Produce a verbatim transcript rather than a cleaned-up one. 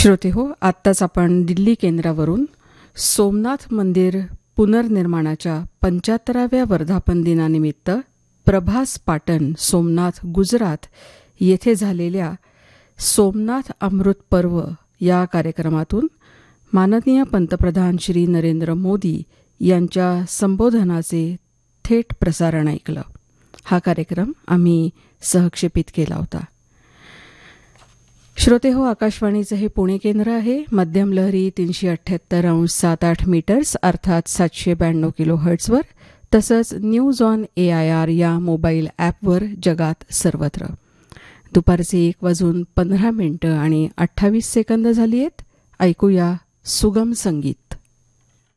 श्रोते हो, आत्ताच आपण दिल्ली केंद्रावरून सोमनाथ मंदिर पुनर्निर्माणाच्या पंच्याहत्तराव्या वर्धापन दिनानिमित्त प्रभास पाटण, सोमनाथ, गुजरात येथे झालेल्या सोमनाथ अमृत पर्व या कार्यक्रमातून माननीय पंतप्रधान श्री नरेंद्र मोदी यांच्या संबोधनाचे थेट प्रसारण ऐकलं. हा कार्यक्रम आम्ही सहक्षेपित केला होता. श्रोते हो, आकाशवाणीचं हे पुणे केंद्र आहे. मध्यम लहरी तीनशे अठ्ठ्याहत्तर अंश सात आठ मीटर्स अर्थात सातशे ब्याण्णव किलो हर्ट्सवर, तसंच news on A I R या मोबाईल ॲपवर जगात सर्वत्र. दुपारचे एक वाजून पंधरा मिनिटं आणि अठ्ठावीस सेकंद झाली आहेत. ऐकूया सुगम संगीत.